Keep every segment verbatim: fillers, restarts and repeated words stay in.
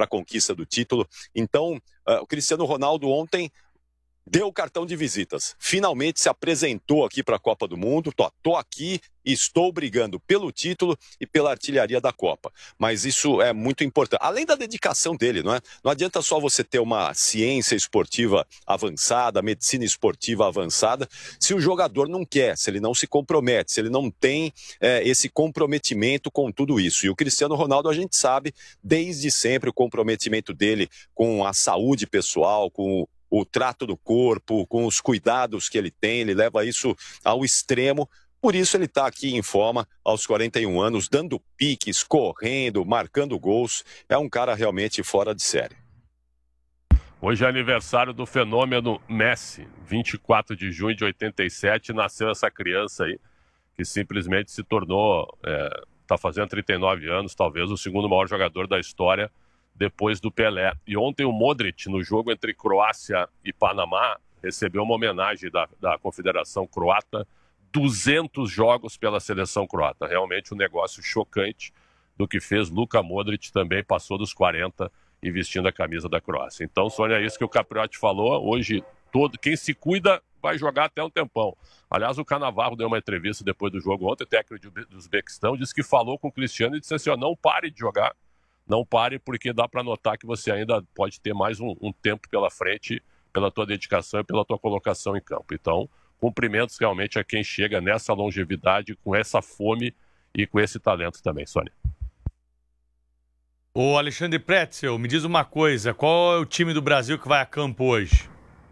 para a conquista do título. Então, uh, o Cristiano Ronaldo ontem deu o cartão de visitas. Finalmente se apresentou aqui para a Copa do Mundo. Tô, tô aqui e estou brigando pelo título e pela artilharia da Copa. Mas isso é muito importante. Além da dedicação dele, não é? Não adianta só você ter uma ciência esportiva avançada, medicina esportiva avançada, se o jogador não quer, se ele não se compromete, se ele não tem é, esse comprometimento com tudo isso. E o Cristiano Ronaldo, a gente sabe, desde sempre, o comprometimento dele com a saúde pessoal, com o o trato do corpo, com os cuidados que ele tem, ele leva isso ao extremo. Por isso ele está aqui em forma aos quarenta e um anos, dando piques, correndo, marcando gols. É um cara realmente fora de série. Hoje é aniversário do fenômeno Messi. vinte e quatro de junho de oitenta e sete, nasceu essa criança aí, que simplesmente se tornou, está é, fazendo trinta e nove anos, talvez o segundo maior jogador da história, depois do Pelé. E ontem o Modric, no jogo entre Croácia e Panamá, recebeu uma homenagem da, da Confederação Croata, duzentos jogos pela seleção croata. Realmente um negócio chocante do que fez Luka Modric, também passou dos quarenta e vestindo a camisa da Croácia. Então, Sônia, é isso que o Capriotti falou. Hoje, todo, quem se cuida vai jogar até um tempão. Aliás, o Cannavaro deu uma entrevista depois do jogo ontem, técnico do Uzbequistão, disse que falou com o Cristiano e disse assim, ó, não pare de jogar. Não pare, porque dá para notar que você ainda pode ter mais um, um tempo pela frente, pela tua dedicação e pela tua colocação em campo. Então, cumprimentos realmente a quem chega nessa longevidade, com essa fome e com esse talento também, Sônia. Ô Alexandre Pretzel, me diz uma coisa, qual é o time do Brasil que vai a campo hoje?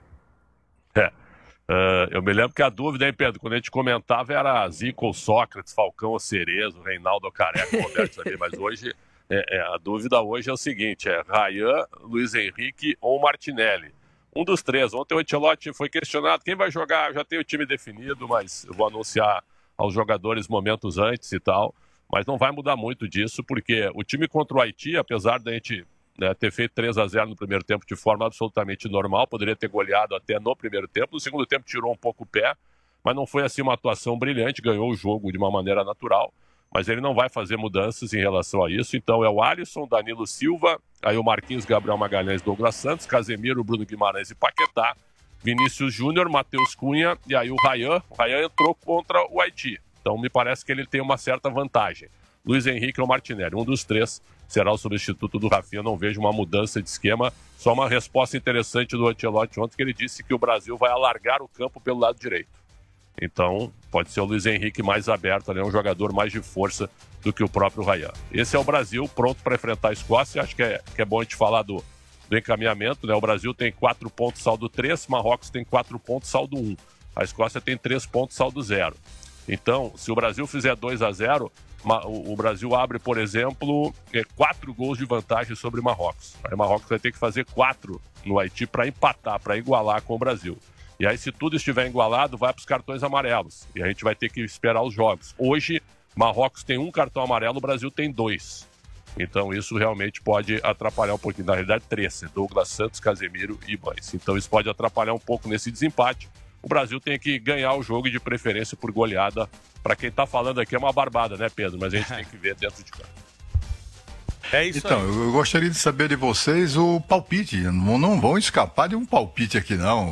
É, uh, eu me lembro que a dúvida, hein, Pedro, quando a gente comentava era Zico ou Sócrates, Falcão ou Cerezo, Reinaldo ou Careca, Roberto Sabia, mas hoje... É, é, a dúvida hoje é o seguinte, é Ryan, Luiz Henrique ou Martinelli. Um dos três. Ontem o Ancelotti foi questionado, quem vai jogar? Já tem o time definido, mas eu vou anunciar aos jogadores momentos antes e tal. Mas não vai mudar muito disso, porque o time contra o Haiti, apesar da gente, né, ter feito três a zero no primeiro tempo de forma absolutamente normal, poderia ter goleado até no primeiro tempo, no segundo tempo tirou um pouco o pé, mas não foi assim uma atuação brilhante, ganhou o jogo de uma maneira natural. Mas ele não vai fazer mudanças em relação a isso. Então é o Alisson, Danilo Silva, aí o Marquinhos, Gabriel Magalhães, Douglas Santos, Casemiro, Bruno Guimarães e Paquetá, Vinícius Júnior, Matheus Cunha e aí o Ryan. O Ryan entrou contra o Haiti. Então me parece que ele tem uma certa vantagem. Luiz Henrique ou Martinelli, um dos três será o substituto do Rafinha. Não vejo uma mudança de esquema. Só uma resposta interessante do Ancelotti ontem, que ele disse que o Brasil vai alargar o campo pelo lado direito. Então, pode ser o Luiz Henrique mais aberto, ali, um jogador mais de força do que o próprio Ryan. Esse é o Brasil pronto para enfrentar a Escócia. Acho que é, que é bom a gente falar do, do encaminhamento, né? O Brasil tem quatro pontos, saldo três, Marrocos tem quatro pontos, saldo um. A Escócia tem três pontos, saldo zero. Então, se o Brasil fizer dois a zero, o Brasil abre, por exemplo, quatro gols de vantagem sobre Marrocos. Aí o Marrocos vai ter que fazer quatro no Haiti para empatar, para igualar com o Brasil. E aí, se tudo estiver igualado, vai para os cartões amarelos. E a gente vai ter que esperar os jogos. Hoje, Marrocos tem um cartão amarelo, o Brasil tem dois. Então, isso realmente pode atrapalhar um pouquinho. Na realidade, três. Douglas Santos, Casemiro e Baez. Então, isso pode atrapalhar um pouco nesse desempate. O Brasil tem que ganhar o jogo, de preferência por goleada. Para quem está falando aqui, é uma barbada, né, Pedro? Mas a gente tem que ver dentro de campo. É isso então, aí. eu gostaria de saber de vocês o palpite. Não, não vão escapar de um palpite aqui, não.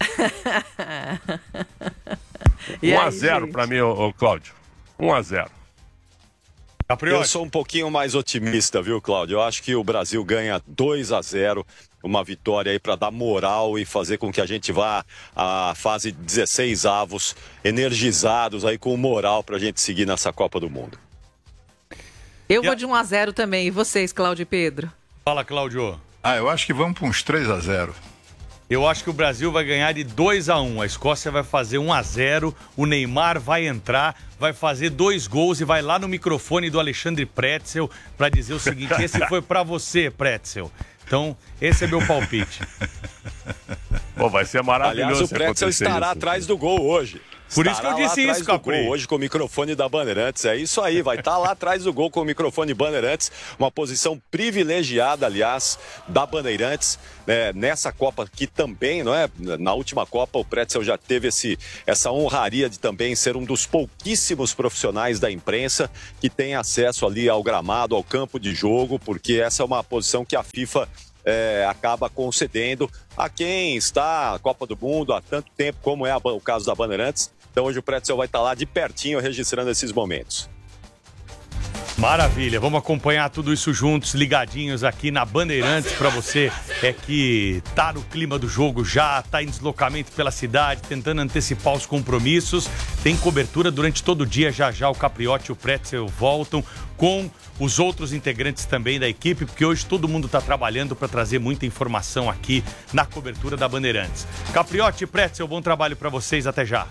um a zero para mim, ô, ô, Cláudio. um a zero. Eu sou um pouquinho mais otimista, viu, Cláudio? Eu acho que o Brasil ganha dois a zero, uma vitória aí para dar moral e fazer com que a gente vá à fase dezesseis avos, energizados aí com moral para a gente seguir nessa Copa do Mundo. Eu vou de um a zero também. E vocês, Cláudio e Pedro? Fala, Cláudio. Ah, eu acho que vamos para uns três a zero. Eu acho que o Brasil vai ganhar de dois a um. A Escócia vai fazer um a zero. O Neymar vai entrar, vai fazer dois gols e vai lá no microfone do Alexandre Pretzel para dizer o seguinte: esse foi para você, Pretzel. Então, esse é meu palpite. Pô, vai ser maravilhoso. Aliás, o Pretzel estará isso. atrás do gol hoje. Por isso que eu disse isso, Capri. Hoje com o microfone da Bandeirantes. É isso aí, vai estar tá lá atrás do gol com o microfone Bandeirantes. Uma posição privilegiada, aliás, da Bandeirantes, né, nessa Copa que também, não é? Na última Copa, o Pretzel já teve esse, essa honraria de também ser um dos pouquíssimos profissionais da imprensa que tem acesso ali ao gramado, ao campo de jogo, porque essa é uma posição que a FIFA É, acaba concedendo a quem está na Copa do Mundo há tanto tempo, como é o caso da Bandeirantes. Então hoje o Pretzel vai estar lá de pertinho registrando esses momentos. Maravilha, vamos acompanhar tudo isso juntos, ligadinhos aqui na Bandeirantes para você é que tá no clima do jogo já, tá em deslocamento pela cidade, tentando antecipar os compromissos. Tem cobertura durante todo o dia, já já o Capriotti e o Pretzel voltam com os outros integrantes também da equipe, porque hoje todo mundo está trabalhando para trazer muita informação aqui na cobertura da Bandeirantes. Capriotti e Pretzel, bom trabalho para vocês, até já.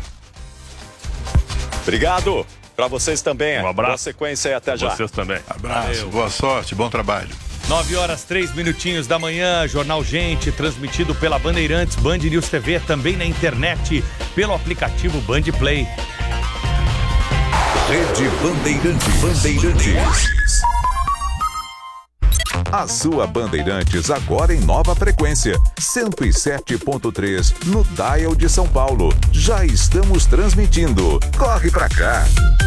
Obrigado. Para vocês também. Um abraço. Boa sequência e até já. Vocês também. Abraço, Valeu. Boa sorte, bom trabalho. nove horas, três minutinhos da manhã, Jornal Gente, transmitido pela Bandeirantes, Band News T V, também na internet, pelo aplicativo Band Play. Rede Bandeirantes. Bandeirantes. A sua Bandeirantes agora em nova frequência, cento e sete ponto três no Dial de São Paulo. Já estamos transmitindo. Corre pra cá.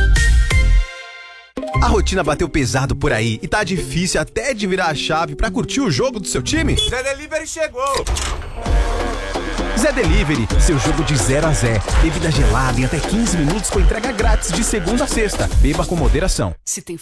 A rotina bateu pesado por aí e tá difícil até de virar a chave pra curtir o jogo do seu time? Zé Delivery chegou! Zé Delivery, seu jogo de zero a zero. Bebida gelada em até quinze minutos com entrega grátis de segunda a sexta. Beba com moderação. Se tem